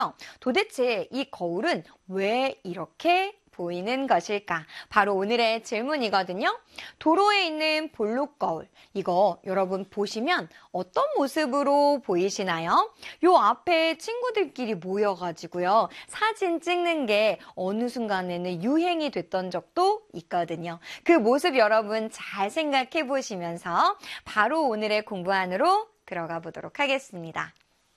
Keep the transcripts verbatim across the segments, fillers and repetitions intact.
도대체 이 거울은 왜 이렇게 보이는 것일까? 바로 오늘의 질문이거든요. 도로에 있는 볼록 거울, 이거 여러분 보시면 어떤 모습으로 보이시나요? 요 앞에 친구들끼리 모여가지고요. 사진 찍는 게 어느 순간에는 유행이 됐던 적도 있거든요. 그 모습 여러분 잘 생각해 보시면서 바로 오늘의 공부 안으로 들어가 보도록 하겠습니다.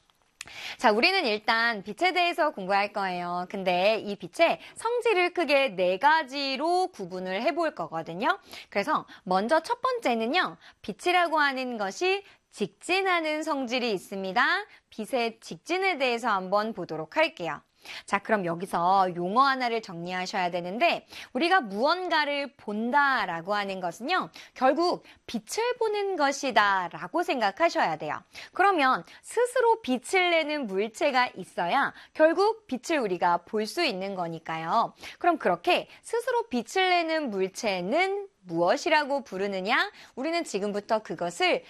자, 우리는 일단 빛에 대해서 공부할 거예요. 근데 이 빛의 성질을 크게 네 가지로 구분을 해볼 거거든요. 그래서 먼저 첫 번째는요. 빛이라고 하는 것이 직진하는 성질이 있습니다. 빛의 직진에 대해서 한번 보도록 할게요. 자, 그럼 여기서 용어 하나를 정리하셔야 되는데 우리가 무언가를 본다라고 하는 것은요. 결국 빛을 보는 것이다 라고 생각하셔야 돼요. 그러면 스스로 빛을 내는 물체가 있어야 결국 빛을 우리가 볼 수 있는 거니까요. 그럼 그렇게 스스로 빛을 내는 물체는 무엇이라고 부르느냐? 우리는 지금부터 그것을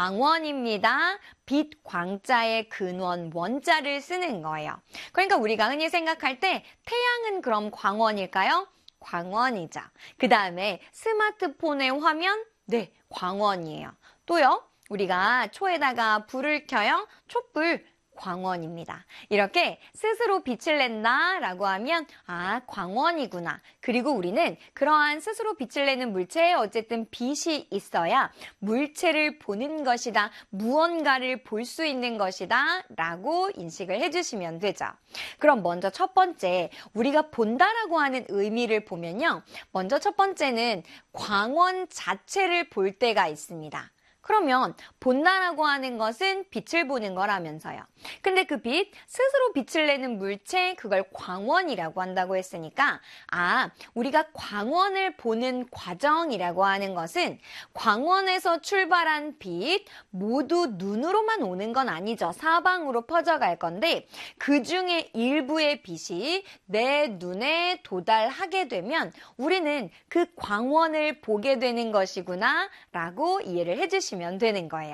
광원입니다. 빛 광자의 근원 원자를 쓰는 거예요. 그러니까 우리가 흔히 생각할 때 태양은 그럼 광원일까요? 광원이죠. 그 다음에 스마트폰의 화면? 네, 광원이에요. 또요, 우리가 초에다가 불을 켜요. 촛불. 광원입니다. 이렇게 스스로 빛을 낸다라고 하면 아, 광원이구나. 그리고 우리는 그러한 스스로 빛을 내는 물체에 어쨌든 빛이 있어야 물체를 보는 것이다. 무언가를 볼 수 있는 것이다 라고 인식을 해주시면 되죠. 그럼 먼저 첫 번째, 우리가 본다라고 하는 의미를 보면요. 먼저 첫 번째는 광원 자체를 볼 때가 있습니다. 그러면 본다라고 하는 것은 빛을 보는 거라면서요. 근데 그 빛, 스스로 빛을 내는 물체, 그걸 광원이라고 한다고 했으니까 아, 우리가 광원을 보는 과정이라고 하는 것은 광원에서 출발한 빛 모두 눈으로만 오는 건 아니죠. 사방으로 퍼져갈 건데 그 중에 일부의 빛이 내 눈에 도달하게 되면 우리는 그 광원을 보게 되는 것이구나 라고 이해를 해주시면 되는 거예요.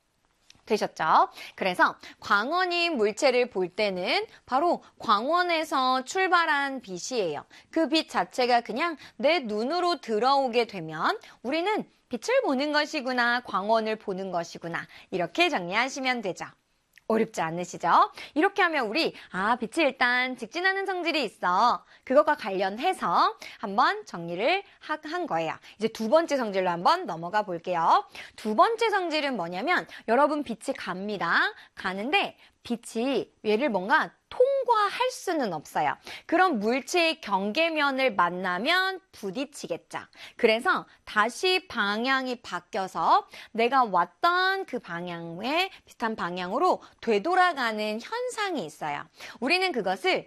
되셨죠? 그래서 광원이 물체를 볼 때는 바로 광원에서 출발한 빛이에요. 그 빛 자체가 그냥 내 눈으로 들어오게 되면 우리는 빛을 보는 것이구나, 광원을 보는 것이구나 이렇게 정리하시면 되죠. 어렵지 않으시죠? 이렇게 하면 우리 아, 빛이 일단 직진하는 성질이 있어. 그것과 관련해서 한번 정리를 하, 한 거예요. 이제 두 번째 성질로 한번 넘어가 볼게요. 두 번째 성질은 뭐냐면 여러분 빛이 갑니다. 가는데 빛이 얘를 뭔가 통과할 수는 없어요. 그런 물체의 경계면을 만나면 부딪히겠죠. 그래서 다시 방향이 바뀌어서 내가 왔던 그 방향에 비슷한 방향으로 되돌아가는 현상이 있어요. 우리는 그것을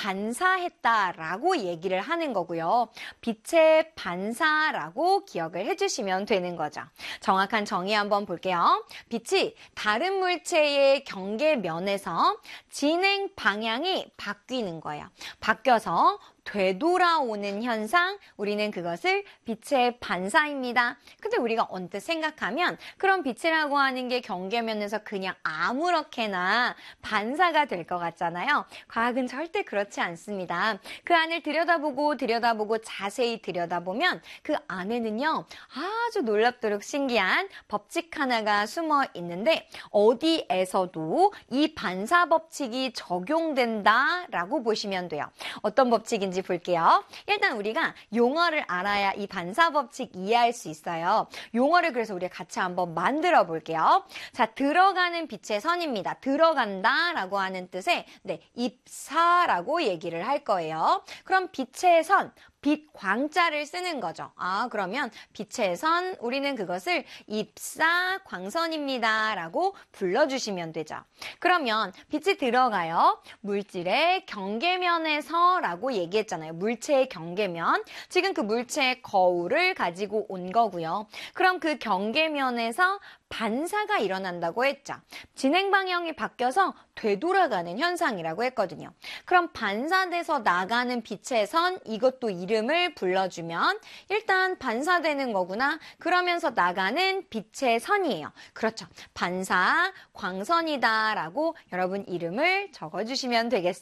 반사했다라고 얘기를 하는 거고요. 빛의 반사라고 기억을 해주시면 되는 거죠. 정확한 정의 한번 볼게요. 빛이 다른 물체의 경계면에서 진행 방향이 바뀌는 거예요. 바뀌어서 되돌아오는 현상, 우리는 그것을 빛의 반사입니다. 근데 우리가 언뜻 생각하면 그런 빛이라고 하는 게 경계면에서 그냥 아무렇게나 반사가 될 것 같잖아요. 과학은 절대 그렇지 않습니다. 그 안을 들여다보고 들여다보고 자세히 들여다보면 그 안에는요, 아주 놀랍도록 신기한 법칙 하나가 숨어 있는데 어디에서도 이 반사 법칙이 적용된다라고 보시면 돼요. 어떤 법칙인지 볼게요. 일단 우리가 용어를 알아야 이 반사 법칙 이해할 수 있어요. 용어를 그래서 우리가 같이 한번 만들어 볼게요. 자, 들어가는 빛의 선입니다. 들어간다 라고 하는 뜻의 네, 입사라고 얘기를 할 거예요. 그럼 빛의 선, 빛 광자를 쓰는 거죠. 아, 그러면 빛의 선, 우리는 그것을 입사 광선입니다 라고 불러주시면 되죠. 그러면 빛이 들어가요. 물질의 경계면에서 라고 얘기했잖아요. 물체의 경계면. 지금 그 물체의 거울을 가지고 온 거고요. 그럼 그 경계면에서 반사가 일어난다고 했죠. 진행 방향이 바뀌어서 되돌아가는 현상이라고 했거든요. 그럼 반사돼서 나가는 빛의 선, 이것도 이름을 불러주면 일단 반사되는 거구나. 그러면서 나가는 빛의 선이에요. 그렇죠. 반사, 광선이다 라고 여러분 이름을 적어주시면 되겠습니다.